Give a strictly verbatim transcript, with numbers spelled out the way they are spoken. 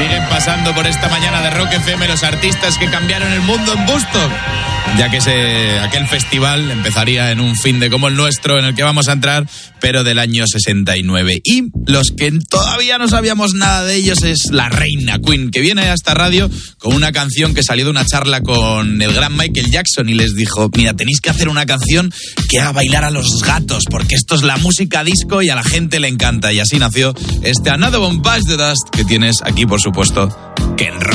siguen pasando por esta mañana de Rock F M los artistas que cambiaron el mundo en Woodstock, ya que ese, aquel festival empezaría en un fin de como el nuestro, en el que vamos a entrar, pero del año sesenta y nueve. Y los que todavía no sabíamos nada de ellos es la reina Queen, que viene a esta radio con una canción que salió de una charla con el gran Michael Jackson y les dijo: mira, tenéis que hacer una canción que haga bailar a los gatos, porque esto es la música disco y a la gente le encanta. Y así nació este Another One Bites the Dust que tienes aquí, por supuesto, Ken Rock.